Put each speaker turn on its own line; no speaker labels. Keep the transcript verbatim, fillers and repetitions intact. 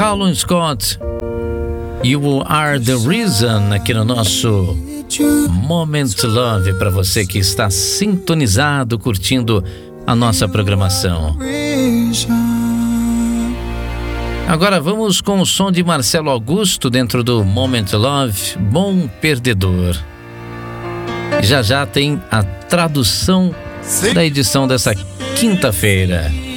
Callum Scott, You Are The Reason, aqui no nosso Moment to Love, para você que está sintonizado, curtindo a nossa programação. Agora vamos com o som de Marcelo Augusto dentro do Moment to Love, Bom Perdedor. Já já tem a tradução da edição dessa quinta-feira.